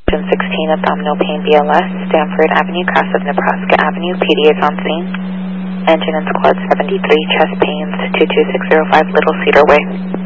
16 abdominal pain BLS, Stanford Avenue, cross of Nebraska Avenue, PD is on scene. Engine and squad 73, chest pains, 22605 Little Cedar Way.